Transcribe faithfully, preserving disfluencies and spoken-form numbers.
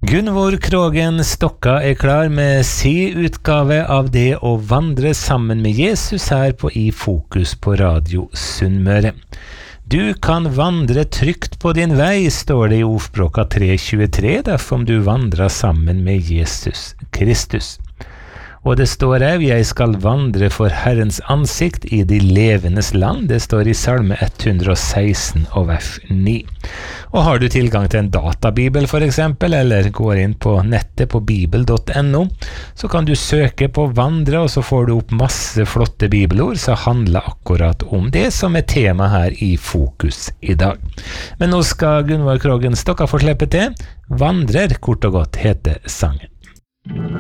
Gunvor Krogen Stokka er klar med si utgave av det å vandre sammen med Jesus her på I Fokus på Radio Sunnmøre. Du kan vandre trygt på din vei, står det I Ordspråka tre tjuetre, derfor om du vandrer sammen med Jesus Kristus. Og det står her, jeg skal vandre for Herrens ansikt I de levendes land. Det står I Salme ett hundre og seksten og vers ni. Og har du tilgang til en databibel for eksempel, eller går inn på nettet på bibel punktum no, så kan du søke på vandre, og så får du opp masse flotte bibelord som handler akkurat om det som er tema her I Fokus I dag. Men nå skal Gunvor Krogen Stokka få slippe til. Vandrer, kort og godt, heter sangen.